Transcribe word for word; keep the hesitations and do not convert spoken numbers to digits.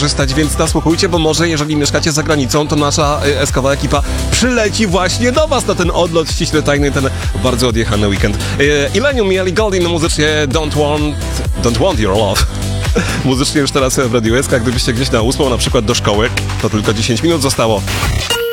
skorzystać, więc nasłuchujcie, bo może jeżeli mieszkacie za granicą, to nasza y, eskowa ekipa przyleci właśnie do was na ten odlot ściśle tajny, ten bardzo odjechany weekend. Y, Illenium i Ellie Goulding muzycznie Don't Want, Don't Want Your Love. Muzycznie już teraz w Radiu S K, gdybyście gdzieś na ósmą, na przykład do szkoły, to tylko dziesięć minut zostało.